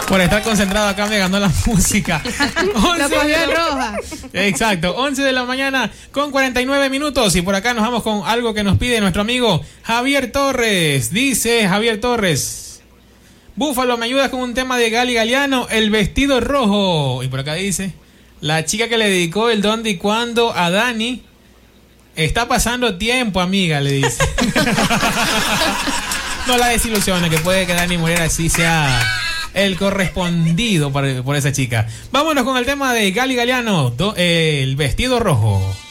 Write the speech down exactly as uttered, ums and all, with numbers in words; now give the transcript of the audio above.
Por estar concentrado acá me ganó la música. La cogió en roja. Exacto, once de la mañana con cuarenta y nueve minutos. Y por acá nos vamos con algo que nos pide nuestro amigo Javier Torres. Dice Javier Torres: Búfalo, ¿me ayudas con un tema de Gali Galiano? El vestido rojo. Y por acá dice: la chica que le dedicó el dónde y cuándo a Dani está pasando tiempo, amiga, le dice. No la desilusione, que puede que Dani Morera así sea el correspondido por, por esa chica. Vámonos con el tema de Gali Galiano, do, eh, el vestido rojo.